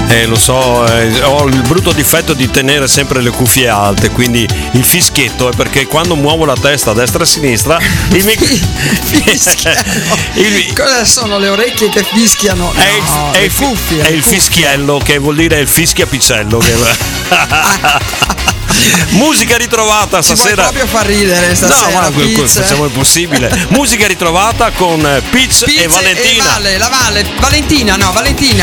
Lo so, ho il brutto difetto di tenere sempre le cuffie alte, quindi il fischietto è perché quando muovo la testa a destra e a sinistra Cosa sono le orecchie che fischiano? È il fischiello, che vuol dire il fischiapicello. Musica ritrovata stasera. Ci vuoi proprio far ridere stasera? No, ma facciamo il possibile. Musica ritrovata con Peach e Valentina. Valentina.